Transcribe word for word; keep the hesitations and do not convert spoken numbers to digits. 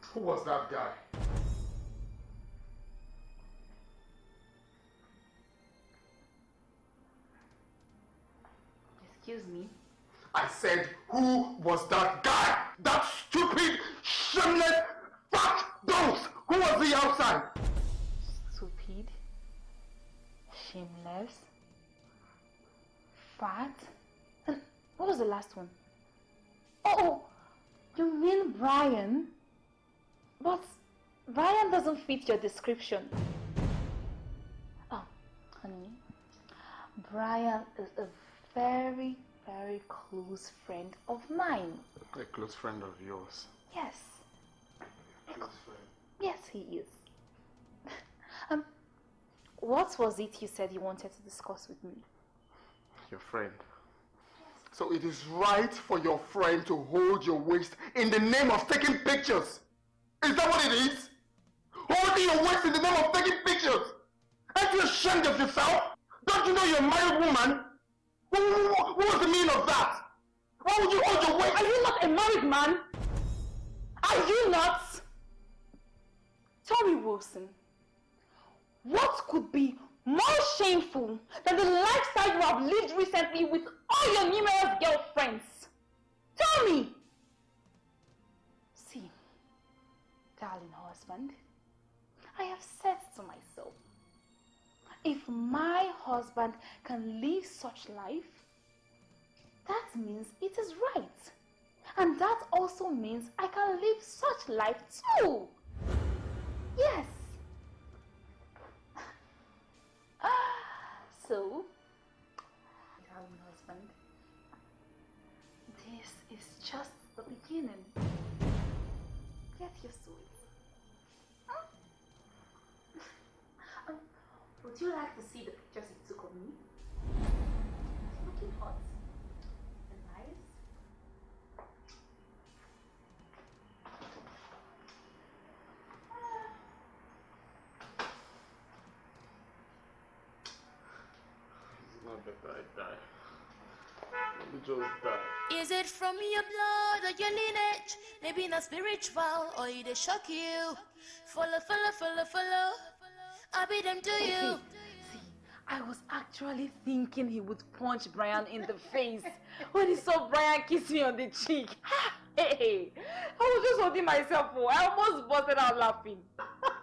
Who was that guy? Excuse me? I said, who was that guy? That stupid, shameless, fat dose! Who was he outside? Stupid, shameless, fat, and what was the last one? Oh, you mean Brian? But Brian doesn't fit your description. Oh, honey, Brian is a very, very close friend of mine. A close friend of yours? Yes. A close friend? Yes, he is. um, what was it you said you wanted to discuss with me? Your friend. So it is right for your friend to hold your waist in the name of taking pictures? Is that what it is? Holding your waist in the name of taking pictures? Aren't you ashamed of yourself? Don't you know you're a married woman? What, what, what was the meaning of that? Why would you hold your waist? Are you not a married man? Are you not? Tell me, Wilson, what could be more shameful than the lifestyle you have lived recently with all your numerous girlfriends? Tell me! See, darling husband, I have said to myself, if my husband can live such life, that means it is right. And that also means I can live such life too. Yes. So, darling husband, this is just the beginning. Get used to it. Huh? um, would you like to see the pictures you took of me? It's looking hot and nice. It's not better I die. Let me just die. Is it from your blood or your lineage? Maybe not spiritual or it shock you. Follow, follow, follow, follow. I'll be them to you. See, I was actually thinking he would punch Brian in the face when he saw Brian kiss me on the cheek. Hey, I was just holding myself. I almost busted out laughing.